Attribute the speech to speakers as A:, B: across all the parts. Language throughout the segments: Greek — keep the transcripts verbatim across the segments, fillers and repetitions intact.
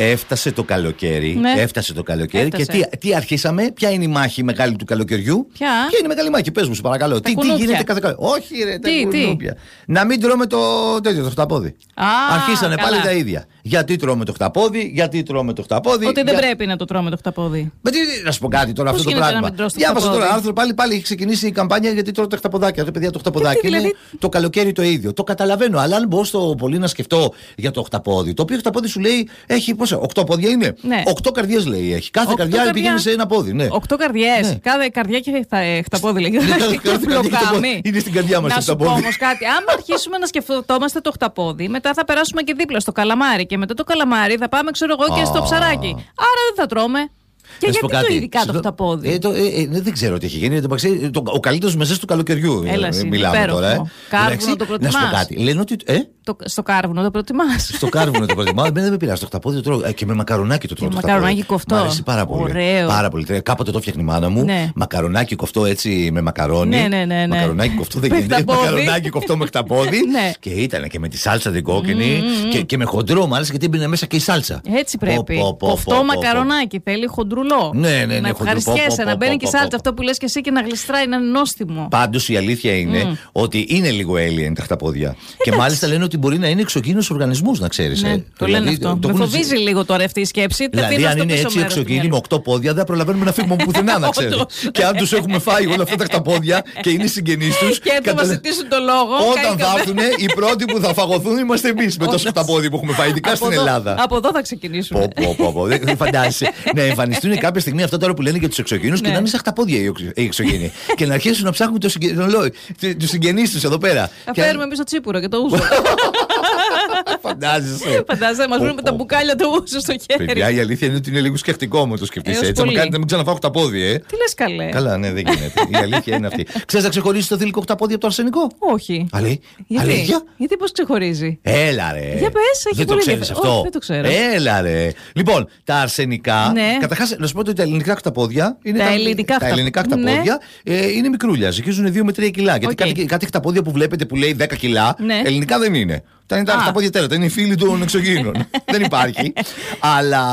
A: Έφτασε το καλοκαίρι.
B: Ναι.
A: Έφτασε το καλοκαίρι.
B: Έφτασε.
A: Και τι, τι αρχίσαμε, ποια είναι η μάχη μεγάλη του καλοκαιριού?
B: Ποια?
A: Ποια είναι η μεγάλη μάχη, πες μου, σου παρακαλώ. Τι, τι γίνεται κάθε καλοκαίρι? Όχι, ρε, τα
B: Τι, τι?
A: κουνούπια. Να μην τρώμε το τέτοιο, το χταπόδι.
B: Α,
A: Αρχίσανε
B: καλά.
A: πάλι τα ίδια. Γιατί τρώμε το χταπόδι, γιατί τρώμε το χταπόδι.
B: Ότι δεν
A: για...
B: πρέπει να το τρώμε το χταπόδι.
A: Με τι, να σου πω κάτι τώρα,
B: Πώς
A: αυτό το
B: γίνεται
A: πράγμα.
B: να μην τρως το
A: Διάβασα
B: χταπόδι?
A: τώρα άρθρο, πάλι, πάλι έχει ξεκινήσει η καμπάνια γιατί τρώω τα χταποδάκια. Ρε παιδιά, το χταποδάκι
B: Γιατί,
A: είναι
B: δηλαδή?
A: το καλοκαίρι το ίδιο. Το καταλαβαίνω, αλλά αν μπω στο πολύ να σκεφτώ για το χταπόδι, το οποίο χταπόδι σου λέει έχει πόσα, οκτώ πόδια είναι.
B: Ναι.
A: Οκτώ καρδιές λέει έχει. Κάθε
B: Οκτώ
A: καρδιά
B: καρδιά.
A: πηγαίνει σε ένα πόδι. Ναι.
B: Οκτώ καρδιές.
A: Ναι.
B: Κάθε καρδιά και θα χταπόδι λέει.
A: Ναι, κάθε- κάθε καρδιά και το πόδι. Είναι στην καρδιά μας
B: Να
A: το
B: σου πω
A: χταπόδι.
B: όμως κάτι. Άμα αρχίσουμε να σκεφτόμαστε το χταπόδι, μετά θα περάσουμε και δίπλα στο καλαμάρι. Και μετά το καλαμάρι θα πάμε, ξέρω εγώ, και στο
A: Α.
B: ψαράκι. Άρα δεν θα τρώμε. Και
A: Να σου πω
B: γιατί το
A: κάτι.
B: ειδικά το
A: Συγγνώμη.
B: χταπόδι.
A: Ε, το, ε, ε, ναι, δεν ξέρω τι έχει γίνει. Το, το, ο καλύτερος μεσές του καλοκαιριού.
B: Έλα,
A: ε,
B: εσύ,
A: μιλάμε
B: υπέροχο.
A: τώρα. Ε.
B: Κάρβουνο
A: Εντάξει,
B: το
A: να σου πω
B: προτιμάς?
A: κάτι. Λένε ότι. Ε?
B: Το, στο κάρβουνο το προτιμάς?
A: Στο κάρβουνο το προτιμάω. Εμένα δεν με πειράζει. Το χταπόδι το τρώω. Ε, και με μακαρονάκι το τρώω.
B: Και
A: το
B: μακαρονάκι
A: χταπόδι.
B: κοφτό.
A: Μ' αρέσει πάρα πολύ.
B: Ωραίο.
A: Πάρα πολύ. Τρε- Κάποτε το φτιάχνει η μάνα μου.
B: Ναι.
A: Μακαρονάκι κοφτό έτσι με μακαρόνι.
B: Ναι, ναι, ναι, ναι.
A: Μακαρονάκι κοφτό δεν
B: Με
A: γίνεται.
B: χταπόδι.
A: Μακαρονάκι κοφτό με χταπόδι.
B: Ναι.
A: Και ήταν και με τη σάλτσα την κόκκινη. Και, και με χοντρό μ' άρεσε γιατί έμπαινε μέσα και η σάλτσα.
B: Έτσι πρέπει.
A: Πω, πω, πω,
B: Κοφτό
A: πω, πω.
B: μακαρονάκι. Θέλει χοντρουλό.
A: Ναι, ναι, ναι,
B: Να
A: χοντρού. Πω,
B: ευχαριστιέσαι,
A: πω,
B: να
A: πω,
B: μπαίνει
A: πω,
B: και η
A: πω,
B: σάλτσα
A: πω.
B: αυτό που λες και εσύ και να γλιστράει, να είναι νόστιμο.
A: Πάντως η αλήθεια είναι
B: Mm.
A: ότι είναι λίγο alien τα χταπόδια. Και μάλιστα λένε ότι μπορεί να είναι εξωγήινος οργανισμός, να ξέρεις.
B: Ναι,
A: ε.
B: το λένε
A: Δηλαδή,
B: αυτό.
A: το
B: Με
A: έχουν-
B: φοβίζει λίγο τώρα αυτή η σκέψη. Τα
A: Δηλαδή,
B: αφήνω
A: αν
B: στο
A: είναι
B: πίσω
A: έτσι
B: μέρος του
A: εξωγήινοι με
B: μυαλού.
A: οκτώ πόδια, δεν προλαβαίνουμε να φύγουμε από πουθενά, να ξέρει.
B: Όντως.
A: Και αν του έχουμε φάει όλα αυτά τα χταπόδια και είναι συγγενείς τους.
B: Και έρθουν να μας ζητήσουν το λόγο.
A: Όταν θα
B: καήκαμε.
A: έρθουν, οι πρώτοι που θα φαγωθούν είμαστε εμείς με το
B: Όντως.
A: χταπόδι που έχουμε φάει, ειδικά
B: Από
A: στην
B: εδώ-
A: Ελλάδα.
B: Από εδώ θα ξεκινήσουμε.
A: Πω, πω, πω, πω. Δεν δεν φαντάζεσαι να εμφανιστούν κάποια στιγμή αυτά τώρα που λένε για του εξωγήινους και
B: Ναι.
A: να είναι σαν χταπόδια οι εξω- οι εξωγήινοι. Και να αρχίσουν να ψάχνουν του συγγενείς τους εδώ πέρα.
B: Θα
A: Και-
B: φέρουμε εμείς το τσίπουρο και το ούζο.
A: Φαντάζεσαι.
B: Φαντάζεσαι, μας
A: Πω,
B: βρούμε με τα
A: πω.
B: μπουκάλια του ούζου στο χέρι.
A: Παιδιά, η αλήθεια είναι ότι είναι λίγο σκεφτικό μου το σκεφτείς
B: Έως
A: έτσι. Αν μου
B: πολύ.
A: κάνετε να μην ξαναφάω χταπόδι, ε.
B: Τι λες καλέ?
A: Καλά, ναι, δεν γίνεται. Η αλήθεια είναι αυτή. Ξέρεις να ξεχωρίσει το θηλυκό χταπόδι από το αρσενικό?
B: Όχι.
A: Αλή,
B: Γιατί,
A: αλήθεια.
B: γιατί πώς ξεχωρίζει?
A: Έλα ρε.
B: Για πες, έχει
A: δεν το
B: πολύ
A: ξέρεις
B: ενδιαφέρον.
A: αυτό.
B: Όχι, δεν το ξέρω.
A: Έλα ρε. Λοιπόν, τα αρσενικά.
B: Ναι.
A: Καταρχάς, να σου πω ότι τα ελληνικά χταπόδια. Είναι
B: Τα ελληνικά
A: τα
B: χταπ-
A: ελληνικά
B: ναι.
A: χταπόδια ε, είναι μικρούλια. Ζυγίζουν δύο με τρία κιλά. Γιατί
B: Οκ.
A: κάτι, κάτι χταπόδια που βλέπετε που λέει δέκα κιλά,
B: Ναι.
A: ελληνικά δεν είναι. Τα είναι τα
B: Α.
A: χταπόδια τέρατα. Είναι οι φίλοι των εξωγήινων. Δεν υπάρχει. Αλλά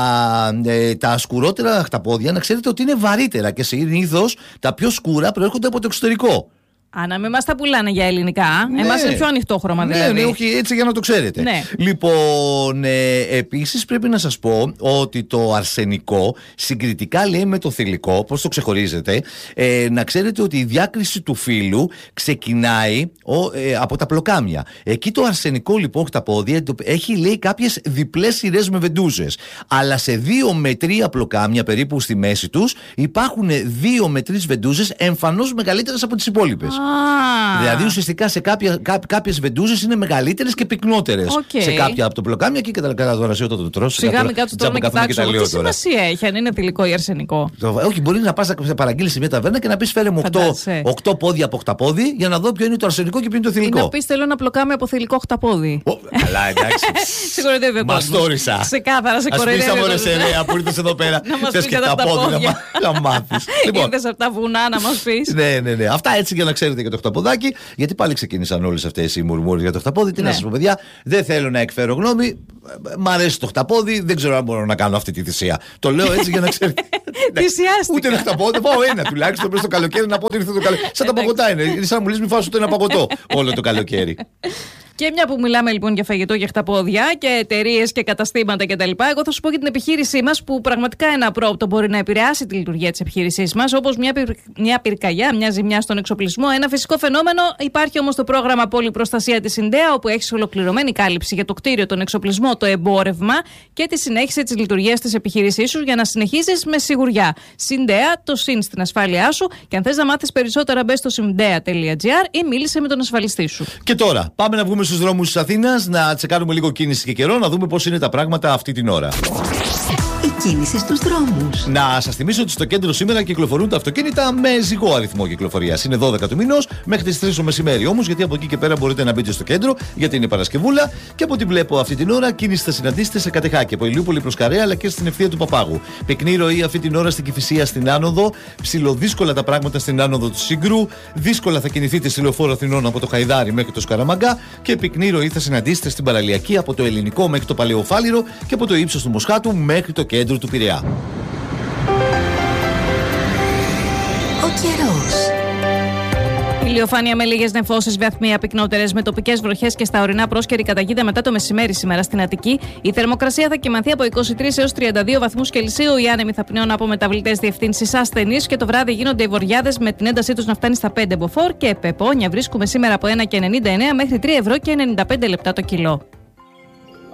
A: ε, τα σκουρότερα χταπόδια, να ξέρετε ότι είναι βαρύτερα και συνήθως τα πιο σκούρα προέρχονται από το εξωτερικό.
B: Α, να μην μας τα πουλάνε για ελληνικά.
A: Ναι.
B: Εμάς είναι πιο ανοιχτό χρώμα
A: Ναι,
B: δηλαδή.
A: ναι, όχι, έτσι για να το ξέρετε.
B: Ναι.
A: Λοιπόν, ε, επίσης πρέπει να σας πω ότι το αρσενικό συγκριτικά λέει με το θηλυκό, πώς το ξεχωρίζετε, ε, να ξέρετε ότι η διάκριση του φύλου ξεκινάει ο, ε, από τα πλοκάμια. Εκεί το αρσενικό λοιπόν χταπόδι το- έχει λέει κάποιες διπλές σειρές με βεντούζες. Αλλά σε δύο με τρία πλοκάμια περίπου στη μέση τους υπάρχουν δύο με τρεις βεντούζες εμφανώς μεγαλύτερες από τις υπόλοιπες.
B: Α.
A: Δηλαδή ουσιαστικά σε κάποια, κά, κάποιες βεντούζες είναι μεγαλύτερες και πυκνότερες.
B: Οκ.
A: Σε κάποια από το πλοκάμια και κατά κατά τώρα σε όταν το τρως.
B: Σιγά μην κάτσω τώρα να κοιτάξω. Τι
A: τώρα.
B: σημασία έχει αν είναι θηλυκό ή αρσενικό?
A: Το- Όχι, μπορεί να πας να παραγγείλεις σε μια ταβέρνα και να πεις φέρε μου
B: Φαντάζεσαι.
A: οκτώ πόδια από χταπόδι για να δω ποιο είναι το αρσενικό και ποιο είναι το
B: Ή
A: θηλυκό.
B: να πεις θέλω να πλοκάμε από θηλυκό χταπόδι.
A: Ω, καλά, εντάξει.
B: Σε κοροϊδεύει ο κόσμος.
A: Μαστόρισα.
B: Ξεκάθαρα σε
A: Ας πεις
B: κοροϊδεύει ο
A: αμόρε
B: κόσμος.
A: Σερέα που ήρθες εδώ πέρα.
B: Να μας
A: Θες
B: πεις
A: και
B: για τα
A: τα πόδια να
B: πόδια.
A: μα- να μάθεις. Λοιπόν,
B: Ήρθες από τα βουνά να μας πεις.
A: ναι, ναι, ναι. Αυτά έτσι για να ξέρετε για το χταποδάκι, γιατί πάλι ξεκίνησαν όλες αυτές οι μουρμούρες για το χταπόδι. Τι
B: Ναι.
A: να σας πω, παιδιά, δεν θέλω να εκφέρω γνώμη. Μ' αρέσει το χταπόδι, δεν ξέρω αν μπορώ να κάνω αυτή τη θυσία. Το λέω έτσι για να ξέρετε.
B: Θυσιάστηκα.
A: Ούτε ένα χταπόδι, πάω ένα τουλάχιστον προς το καλοκαίρι να πω ότι ήρθε το καλοκαίρι. Σαν τα παγωτά είναι. Είναι σαν να μου λες μη φάω ούτε ένα παγωτό όλο το καλοκαίρι.
B: Και μια που μιλάμε λοιπόν για φαγητό και χταπόδια και εταιρείε και καταστήματα κτλ., εγώ θα σου πω για την επιχείρησή μα που πραγματικά ένα απρόοπτο μπορεί να επηρεάσει τη λειτουργία τη επιχείρησή μα, όπως μια, πυρ... μια πυρκαγιά, μια ζημιά στον εξοπλισμό, ένα φυσικό φαινόμενο. Υπάρχει όμως το πρόγραμμα Πολυπροστασία της ΣΥΝΔΕΑ, όπου έχει ολοκληρωμένη κάλυψη για το κτίριο, τον εξοπλισμό, το εμπόρευμα και τη συνέχιση τη λειτουργία τη επιχείρησή σου για να συνεχίσει με σιγουριά. ΣΥΝΔΕΑ, το συν στην ασφάλειά σου. Και αν θες να μάθεις περισσότερα, μπες στο συνδέα τελεία τζι άρ ή μίλησε με τον ασφαλιστή σου.
A: Και τώρα πάμε να βγούμε στους δρόμους της Αθήνας, να τσεκάρουμε λίγο κίνηση και καιρό, να δούμε πώς είναι τα πράγματα αυτή την ώρα.
C: η κίνηση στους δρόμους.
A: Να σας θυμίσω ότι στο κέντρο σήμερα κυκλοφορούν τα αυτοκίνητα με ζυγό αριθμό κυκλοφορίας. Είναι δώδεκα του μηνός μέχρι τις τρεις το μεσημέρι όμως, γιατί από εκεί και πέρα μπορείτε να μπείτε στο κέντρο, γιατί είναι Παρασκευούλα. Και από ό,τι βλέπω αυτή την ώρα, κίνηση θα συναντήσετε σε Κατεχάκη, από Ηλιούπολη προς Καρέα, αλλά και στην ευθεία του Παπάγου. Πυκνή ροή αυτή την ώρα στην Κηφισία στην άνοδο. Ψιλοδύσκολα τα πράγματα στην άνοδο του Σύγκρου. Δύσκολα θα κινηθείτε στη Λεωφόρο Αθηνών από το Χαϊδάρι μέχρι το Σκαραμαγκά. Και πυκνή ροή θα συναντήσετε στην Παραλιακή από το Ελληνικό μέχρι το Παλαιοφάλιρο και από το ύψος του Μοσχάτου μέχρι το κέντρο του Πειραιά.
C: Ο καιρός.
B: Ηλιοφάνεια με λίγες νεφώσεις, βαθμία πυκνότερες, με τοπικές βροχές και στα ορεινά πρόσκαιρη καταγίδα μετά το μεσημέρι σήμερα στην Αττική. Η θερμοκρασία θα κυμανθεί από είκοσι τρεις έως τριάντα δύο βαθμούς Κελσίου. Οι άνεμοι θα πνέουν από μεταβλητές διευθύνσεις ασθενείς και το βράδυ γίνονται οι βοριάδες με την έντασή τους να φτάνει στα πέντε μποφόρ. Και πεπόνια βρίσκουμε σήμερα από ένα και ενενήντα εννέα μέχρι τρία ευρώ και ενενήντα πέντε λεπτά το κιλό.